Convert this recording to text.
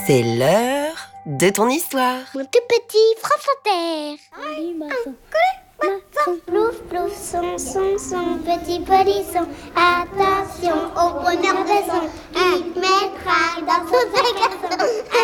C'est l'heure de ton histoire. Mon tout petit France Inter. Plouf, plouf, son, petit polisson. Attention au bonheur de son. Il mettra dans son sac à son